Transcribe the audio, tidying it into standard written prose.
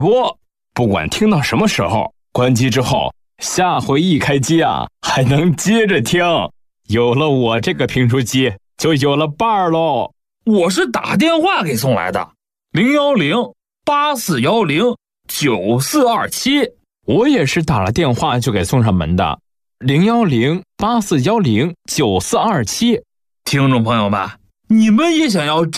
不管听到什么时候，关机之后，下回一开机啊，还能接着听。有了我这个评书机，就有了伴儿喽。 我是打电话给送来的，010-8410-9427。 我也是打了电话就给送上门的，010-8410-9427。 听众朋友们，你们也想要